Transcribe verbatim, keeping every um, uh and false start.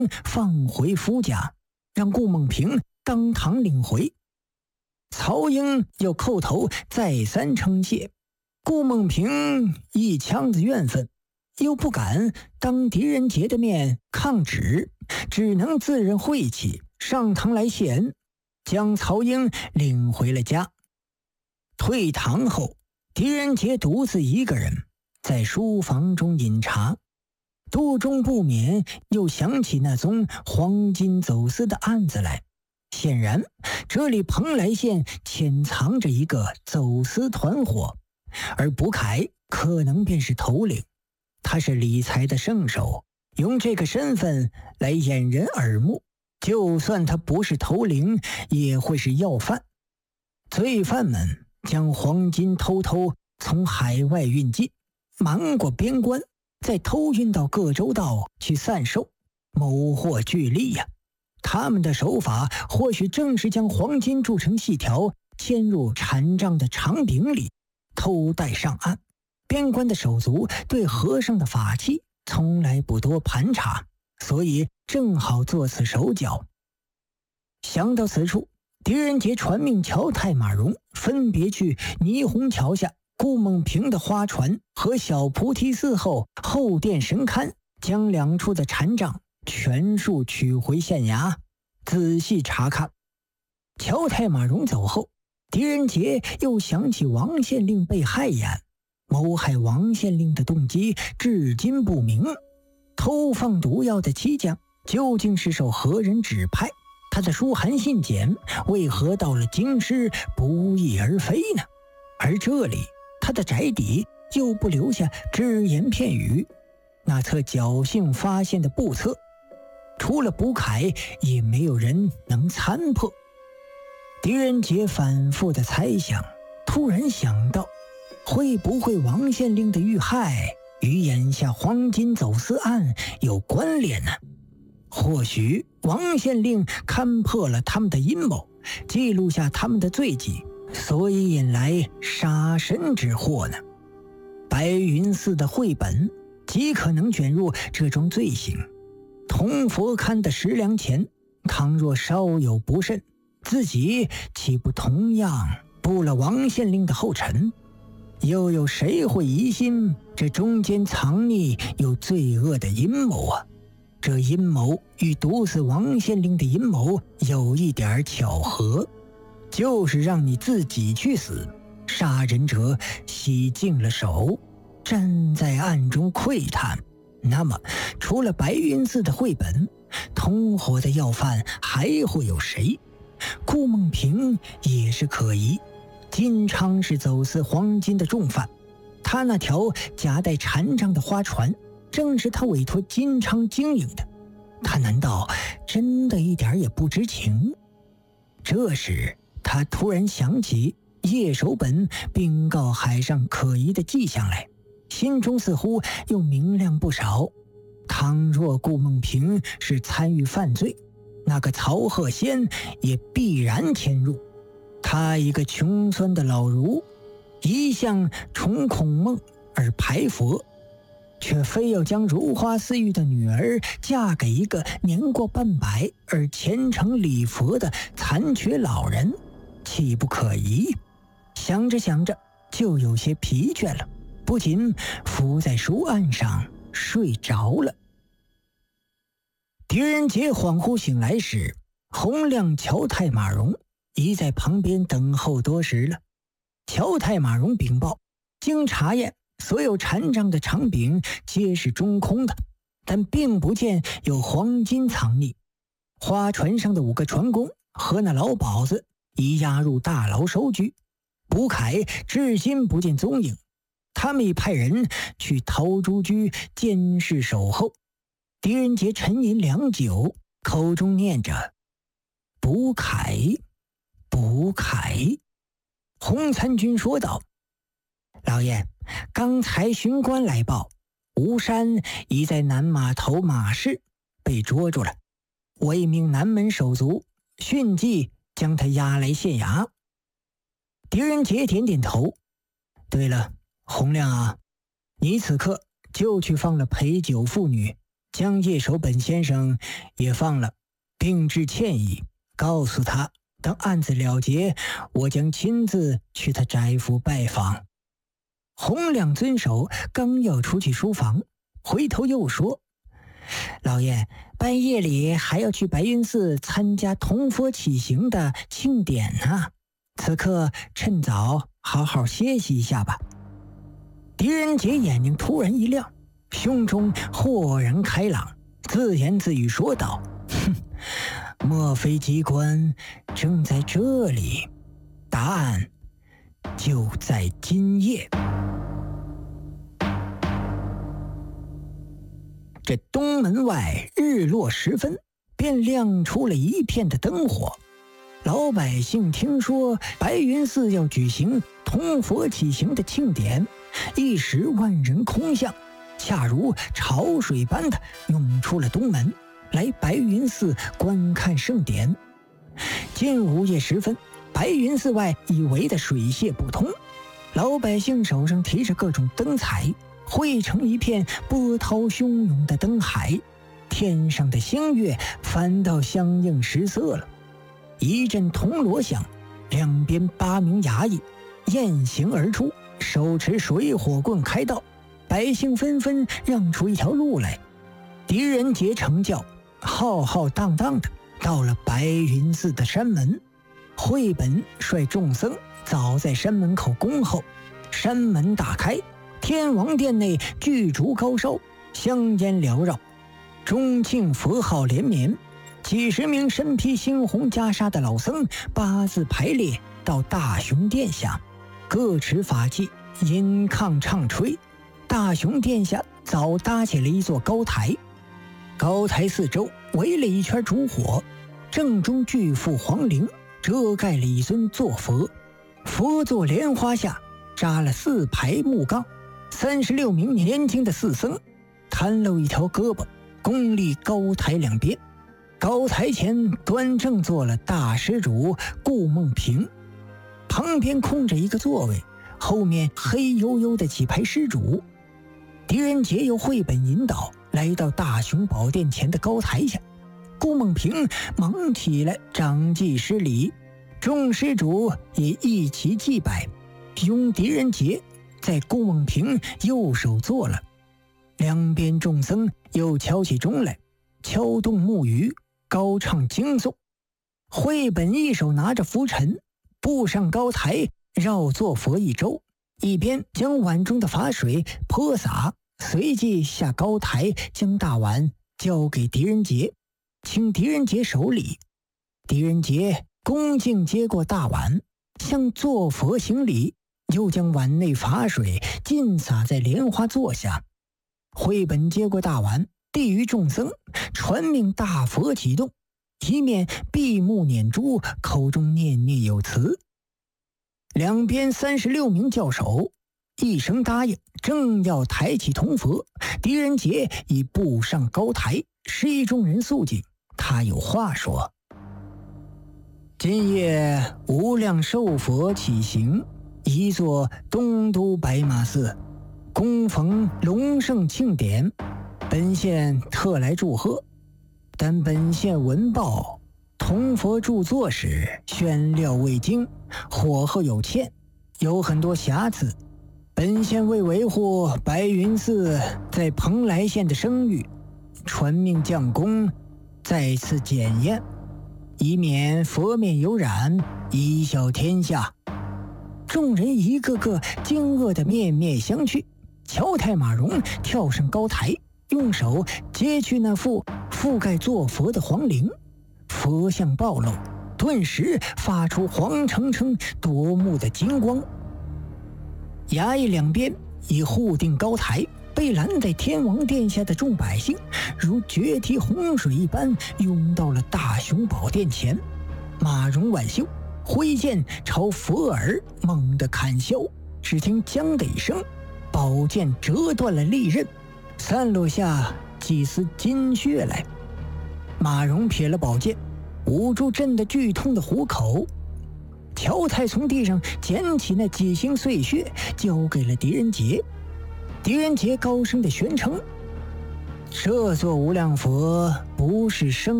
放回夫家，让顾梦平当堂领回。曹英又叩头再三称谢，顾梦平一腔子怨愤，又不敢当狄仁杰的面抗旨，只能自认晦气，上堂来谢恩，将曹英领回了家。退堂后，狄仁杰独自一个人在书房中饮茶，肚中不免又想起那宗黄金走私的案子来。显然这里蓬莱县潜藏着一个走私团伙，而卜凯可能便是头领。他是理财的圣手，用这个身份来掩人耳目，就算他不是头领，也会是要犯。罪犯们将黄金偷偷从海外运进，瞒过边关，再偷运到各州道去散售，谋获巨利呀、啊。他们的手法或许正是将黄金铸成细条，嵌入禅杖的长柄里，偷带上岸。边关的手足对和尚的法器从来不多盘查，所以正好做此手脚。想到此处，狄仁杰传命乔太马荣分别去霓虹桥下顾梦平的花船和小菩提寺后后殿神龛，将两处的禅杖全数取回县衙，仔细查看。乔太马荣走后，狄仁杰又想起王县令被害一案，谋害王县令的动机至今不明。偷放毒药的七将究竟是受何人指派？他的书函信笺为何到了京师不翼而飞呢？而这里他的宅邸又不留下只言片语，那册侥幸发现的簿册，除了卜凯也没有人能参破。狄仁杰反复的猜想，突然想到，会不会王县令的遇害与眼下黄金走私案有关联呢？或许王县令看破了他们的阴谋，记录下他们的罪迹，所以引来杀身之祸呢？白云寺的绘本极可能卷入这桩罪行。铜佛龛的食粮钱，倘若稍有不慎，自己岂不同样步了王县令的后尘？又有谁会疑心这中间藏匿有罪恶的阴谋啊？这阴谋与毒死王县令的阴谋有一点巧合，就是让你自己去死，杀人者洗净了手，站在暗中窥探。那么除了白云寺的绘本，同伙的要犯还会有谁？顾梦平也是可疑。金昌是走私黄金的重犯，他那条夹带禅杖的花船正是他委托金昌经营的，他难道真的一点也不知情？这时他突然想起叶守本禀告海上可疑的迹象来，心中似乎又明亮不少。倘若顾梦平是参与犯罪，那个曹鹤仙也必然潜入。他一个穷酸的老儒，一向崇孔孟而排佛，却非要将如花似玉的女儿嫁给一个年过半百而虔诚礼佛的残缺老人，岂不可疑？想着想着就有些疲倦了，不仅伏在书案上睡着了。狄仁杰恍惚醒来时，洪亮、乔太马荣已在旁边等候多时了。乔太马荣禀报，经查验，所有禅杖的长柄皆是中空的，但并不见有黄金藏匿。花船上的五个船工和那老鸨子已押入大牢收居，卜凯至今不见踪影。他们已派人去陶朱居监视守候。狄仁杰沉吟良久，口中念着卜凯卜凯。洪参军说道，老爷，刚才巡官来报，吴山已在南码头马市被捉住了，我已命南门手足迅即将他押来县衙。狄仁杰点点头，对了，洪亮啊，你此刻就去放了陪酒妇女将叶守本先生也放了，并致歉意，告诉他等案子了结，我将亲自去他宅府拜访。洪亮遵守，刚要出去书房，回头又说：老爷，半夜里还要去白云寺参加铜佛起行的庆典呢，此刻趁早好好歇息一下吧。狄仁杰眼睛突然一亮，胸中豁然开朗，自言自语说道：哼，莫非机关正在这里？答案就在今夜。这东门外日落时分，便亮出了一片的灯火。老百姓听说白云寺要举行铜佛起行的庆典，一时万人空巷，恰如潮水般的涌出了东门，来白云寺观看盛典。近午夜时分，白云寺外已围得水泄不通，老百姓手上提着各种灯彩，汇成一片波涛汹涌的灯海，天上的星月反倒相映失色了。一阵铜锣响，两边八名衙役雁行而出，手持水火棍开道，百姓纷纷让出一条路来。狄仁杰乘轿浩浩荡荡的到了白云寺的山门，慧本率众僧早在山门口恭候。山门大开，天王殿内巨烛高烧，香烟缭绕，钟磬佛号连绵。几十名身披猩红袈裟的老僧八字排列到大雄殿下，各持法器，吟抗唱吹。大雄殿下早搭起了一座高台，高台四周围了一圈烛火，正中巨幅黄棂遮盖了一尊坐佛，佛座莲花下扎了四排木杠，三十六名年轻的寺僧摊露一条胳膊，恭立高台两边。高台前端正坐了大施主顾梦平，旁边空着一个座位，后面黑黝黝的几排施主。狄仁杰由绘本引导来到大雄宝殿前的高台下，顾梦平忙起来掌祭施礼，众施主也一齐祭拜，拥狄仁杰在顾梦平右手坐了。两边众僧又敲起钟来，敲动木鱼，高唱经诵。绘本一手拿着拂尘，步上高台，绕坐佛一周，一边将碗中的法水泼洒，随即下高台将大碗交给狄仁杰，请狄仁杰手礼。狄仁杰恭敬接过大碗，向坐佛行礼，又将碗内法水尽洒在莲花座下。绘本接过大碗，递于众僧，传命大佛启动，一面闭目念珠，口中念念有词。两边三十六名教首一声答应，正要抬起铜佛，狄仁杰已步上高台，示意众人肃静，他有话说：今夜无量寿佛起行，一座东都白马寺，恭逢隆盛庆典，本县特来祝贺。但本县闻报，铜佛著作时宣料未经，火候有欠，有很多瑕疵。本县为维护白云寺在蓬莱县的声誉，传命将功再次检验，以免佛面有染，贻笑天下。众人一个个惊愕的面面相觑。乔太马荣跳上高台，用手揭去那副覆盖坐佛的黄绫，佛像暴露，顿时发出黄澄澄夺目的金光。衙役两边已护定高台，被拦在天王殿下的众百姓如决堤洪水一般涌到了大雄宝殿前。马荣挽袖挥剑朝佛耳猛地砍削，只听将的一声，宝剑折断了利刃，散落下几丝金血来。马荣撇了宝剑，捂住震得剧痛的虎口。乔太从地上捡起那几星碎屑，交给了狄仁杰。狄仁杰高声的宣称： 这座无量佛不是生